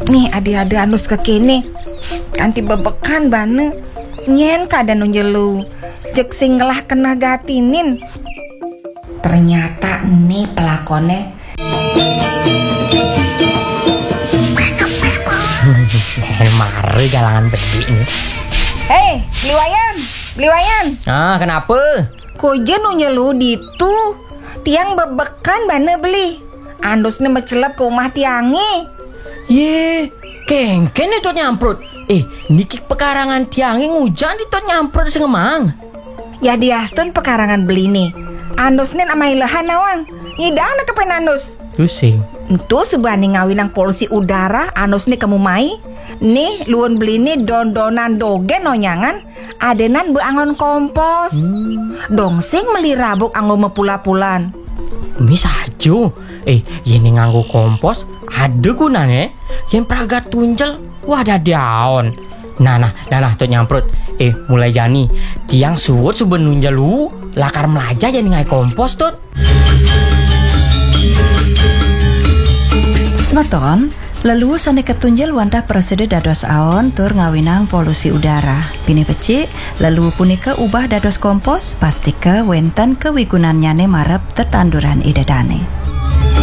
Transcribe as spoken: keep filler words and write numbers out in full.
Nih ada-ada anus ke kene kanti bebekan bane nyen kada nunjelu jek singlah kena gatinin. Ternyata nih pelakonnya mari galangan bedi ini. Hei, beliwayan, beliwayan. Ah, kenapa? Koja nunjelu ditu tiang bebekan bane beli andusnya mecelap ke rumah tiangi. Ye, kengken itu nyamprut. Eh, niki pekarangan tiangi hujan itu nyamprut sengemang. Ya diaston pekarangan beli nih. Andusnya nama ilahan nawang. Ngidang na kepen andus. Pusing. Itu subani ngawinang polusi udara andusnya kamu mai. Nih luun beli nih don-donan dogen nonyangan. Adenan beangon kompos. Hmm. Dongsing melirabuk anggo mepula-pulan. Mis aja. Eh, ini nganggo kompos ada gunanya. Yang pragat tunjel wadah daun. Nah nah nah nah tuh nyamprut. Eh mulai jani tiang suwut suben nunjel lu lakar melaja jadi ngai kompos tuh. Sematon lalu sane ketunjel wanda presiden dados aon tur ngawinang polusi udara. Bini pecik lalu punika ubah dados kompos pasti ke wenten kewigunannya marep tetanduran idedane.